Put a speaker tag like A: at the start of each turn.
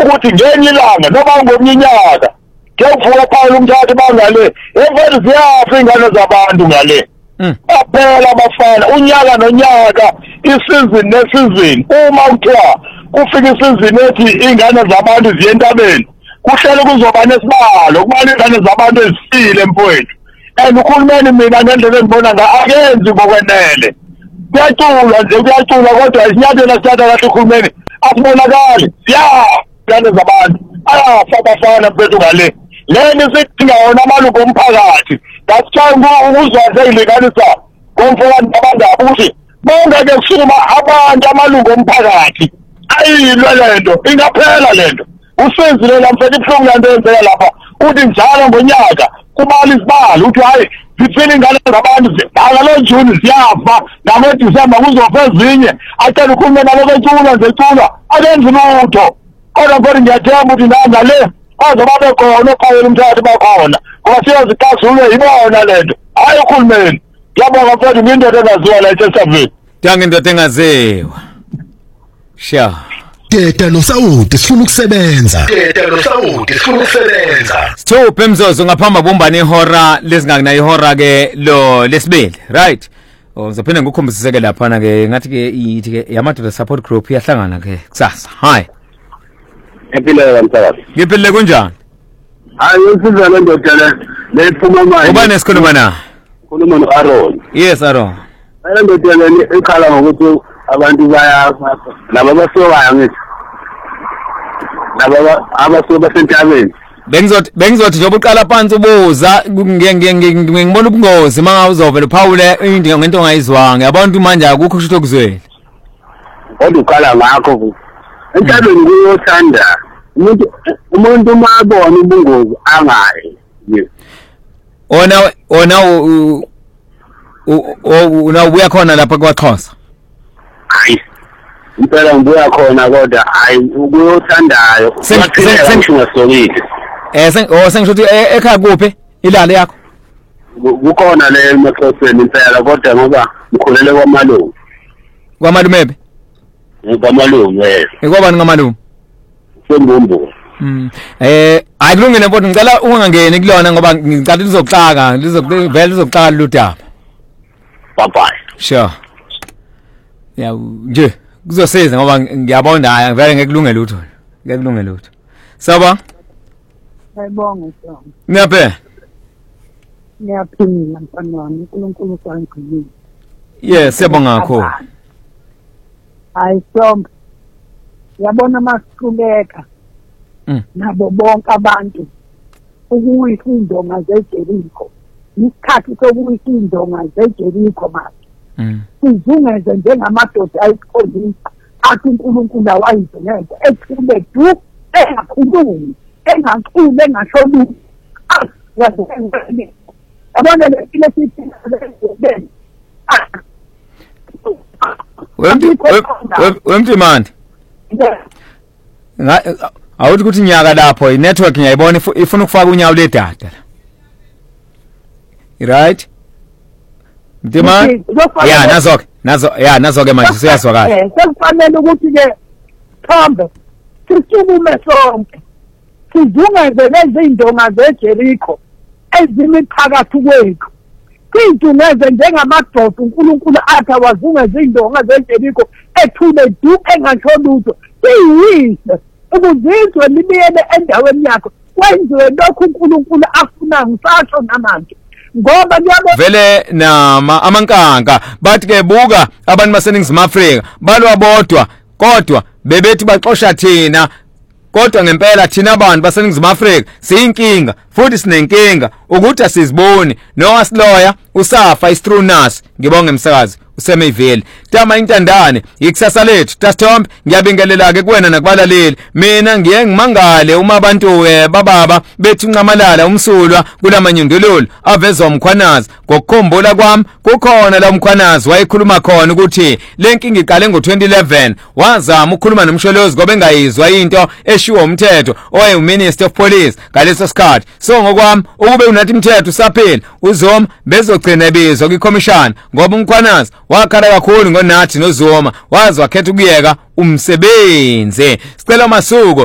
A: ukuthi ngenye ilanga noma ngomnyaka kuvuka phela umthatha bangale evele ziyafa ingane zabantu ngale aphela abafana unyaka nonyaka isizini nesizini uma kuthiwa kufika isizini ethi ingane zabantu ziye entabeni kuhlele kuzoba nesibalo kubala ingane zabantu ezifile emfowethu and ukhulumeni mina ngendlela engibona akenzi ngokwenele kuyacula nje kuyacula kodwa isinyathelo sithatha kahle ukhulumeni asibonakali ingane zabantu ayafa abafana mfethu ngale leni sidinga wona amalungu omphakathi kasithanga ukuzwazeyilekanisa komfowani abandaba ukuthi bongeke kusukuma abantu amalungu omphakathi ayilwe lento ingaphela lento usenzile lamfethu ibuhlungu lento yenzeka lapha uthi njalo ngonyaka kumali isibali uthi hayi zifile ingane zabantu ngalo June ziyafa ngalo December kuzofa ezinye acela ukhulume nalo becula nje cula akenzi lutho kodwa mfethu ngiyathemba ukuthi ngale azobabe khona ophawula umthatha bakhona ngoba siyazixazulwe yibona lento hayi ukhulumeni yabonga mfethu ngindoda engaziwa la eSheffield
B: Danke indoda engaziwa sha
C: Teta noSawuti sifuna ukusebenza
B: Stop emzozo ngaphamba bombane ihora lezingakunayo ihora ke lo lesibili right uzophinde ngikukhombiseke lapha na ke ngathi ke ithi ke yamadoda support group iyahlangana ke kusasa hi
A: Ngiphelele msakazi
B: Ngiphile kunjani
A: hayi usiza le ndoda le iphuma manje
B: ubani esikhuluma na
A: ukhuluma noAaron
B: Yes Aaron
A: le ndoda le ekhala ngokuthi abantu bayafa laba basokayo ngithi laba abasoba sentabeni
B: bengizothi njengoba uqala phansi ubuza ngibona ubungozi manga uzovela uphawule into ngento ongayizwanga abantu manje akukho kusho ukuzwela
A: kodwa uqala ngakho entabeni kuyothanda umuntu mabona ubungozi angayi
B: ona ubuya khona lapha kwaXhosa
A: hayi impela ngibuya khona kodwa hayi ukuyothandayo sengisokile
B: sengisho ukuthi ekhaya kuphi ilale yakho
A: kukhona le eMaxhoseni impela kodwa ngoba ngikhulele
B: kwamalumebe
A: kwamalungu
B: ekwabani ngamalume
A: sembombo
B: ayikulungile mfowethu ngicela ungangeni kulona ngoba ngicela lizoxaka vele lizoxaka ludaba
A: bye
B: sure ya nje kuzosiza ngoba ngiyabona vele ngekulungela utho ngekulungela utho saba
D: Ayibonga sona
B: ngiyaphe
D: ngiyaphila mfana wami uNkulunkulu sangigcinile
B: yes siyabonga kakhulu
D: hayi sombe yabona masiqhubeka nabo bonke abantu ukuwisa indonga zeJerikho isikhathi sokuwisa indonga zeJerikho manje sizungeze njengamadoda ayisikhombisa athi uNkulunkulu awayizungeza ethule du engakhulumi engaqhuli engashoni yabona le sithi
B: wemtimandi awuthi ukuthi nyaka lapho i-network ngiyayibona ifuna ukufaka unyawo ledada right mtimandi nazo-ke manje siyazwakala
D: sekufanele ukuthi ke Thombe sisukume sonke sizungeze lezi indonga zeJerikho ezimi phakathi kwethu sizungeze njengamadoda uNkulunkulu athi awazungeze indonga zeJerikho ethule du engasho lutho siyise ukuzizwe libiyele endaweni yakho kwenziwe lokhu uNkulunkulu afuna ngisasho namanje ngoba kuyabo
B: vele amankanka bathi ke buka abantu baseNingizimu Afrika balwa bodwa kodwa bebethi baxosha thina kodwa ngempela thina abantu baseNingizimu Afrika siyinkinga futhi sinenkinga ukuthi asiziboni noWasiloya usafa istrunas ngibonge umsakazi usemeyiveli tama intandane ikusasa lethu Tasithombe ngiyabingelela ke kuwena nakubalaleli mina ngiye ngimangale uma abantu bababa bethi uncamalala umsulwa kulamanyundululo avezwa umkhwanazi ngokukhombula kwami kukhona la umkhwanazi wayekhuluma khona ukuthi lenkinga iqale ngo2011 wazama ukukhuluma nomsholozi ngoba engayizwa into eshiwo umthetho owaye uMinister of Police ngaleso sikhathi so ngokwami ukube unathi umthetho usaphila uZoma bezogcina ebizwa kwiCommission ngoba umkhwanazi wakhala kakhulu ngonathi noZoma wazi wakhetha ukuyeka umsebenzi sicela masuku